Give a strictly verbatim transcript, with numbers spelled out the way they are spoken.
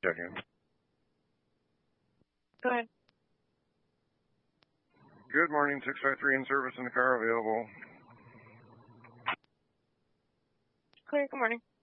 Checking. Go ahead. Good morning, six five three in service and the car available. Clear, good morning.